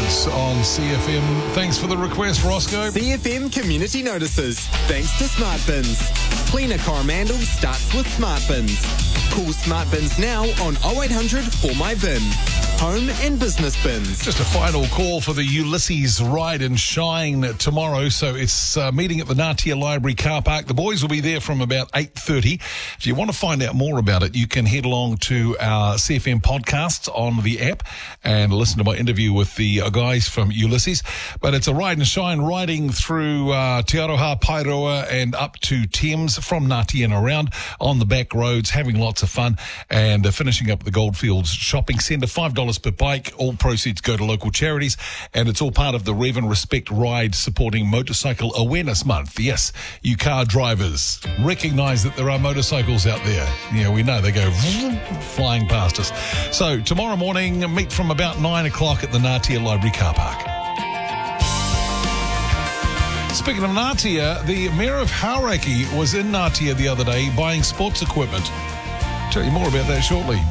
Sports on CFM. Thanks for the request, Roscoe. CFM Community Notices. Thanks to Smart Bins. Cleaner Coromandel starts with Smart Bins. Call Smart Bins now on 0800 for my bin. Home and business bins. Just a final call for the Ulysses Ride and Shine tomorrow. So it's meeting at the Ngatea Library car park. The boys will be there from about 8:30. If you want to find out more about it, you can head along to our CFM podcasts on the app and listen to my interview with the guys from Ulysses. But it's a ride and shine riding through Te Aroha, Pairoa and up to Thames from Ngatea and around on the back roads, having lots of fun and finishing up at the Goldfields Shopping Centre. $5 per bike. All proceeds go to local charities, and it's all part of the Rev and Respect Ride supporting Motorcycle Awareness Month. Yes, you car drivers, recognise that there are motorcycles out there. Yeah, we know they go flying past us. So tomorrow morning, meet from about 9 o'clock at the Ngatea Library car park. Speaking of Ngatea, the Mayor of Hauraki was in Ngatea the other day buying sports equipment. Tell you more about that shortly.